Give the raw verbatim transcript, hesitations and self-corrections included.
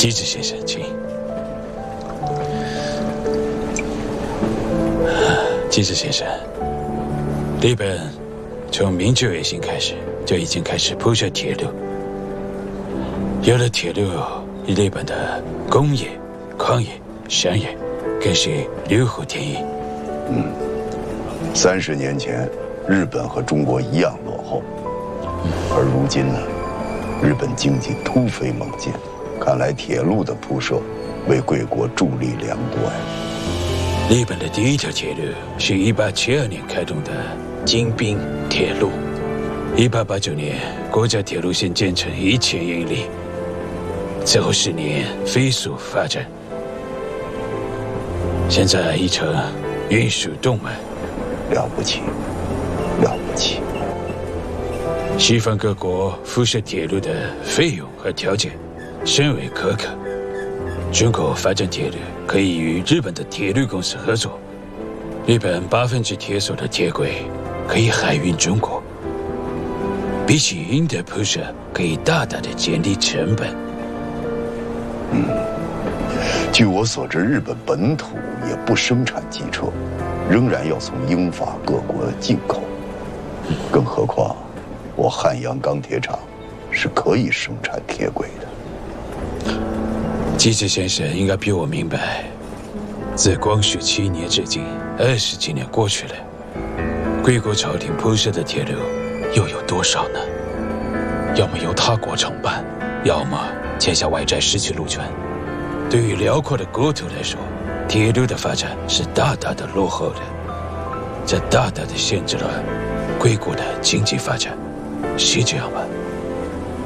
机智先生，请。机智先生，日本从明治维新开始就已经开始铺设铁路，有了铁路，日本的工业、矿业、商业更是如虎添翼。 嗯，三十年前，日本和中国一样落后，而如今呢，日本经济突飞猛进，看来铁路的铺设为贵国助力良多呀。 日本的第一条铁路是一八七二年开通的京滨铁路，一八八九年国家铁路线建成一千英里，此后十年飞速发展，现在已成运输动脉。 了不起，了不起！ 西方各国铺设铁路的费用和条件甚为苛刻，中国发展铁路可以与日本的铁路公司合作，日本八分之铁所的铁轨可以海运中国，比起英德铺设可以大大的减低成本。 嗯，据我所知，日本本土也不生产机车，仍然要从英法各国进口，更何况我汉阳钢铁厂是可以生产铁轨的。 机智先生应该比我明白，自光绪七年至今二十几年过去了，贵国朝廷铺设的铁路又有多少呢？ 要么由他国承办，要么欠下外债失去路权。 对于辽阔的国土来说，铁路的发展是大大的落后的，这大大的限制了贵国的经济发展，是这样吗？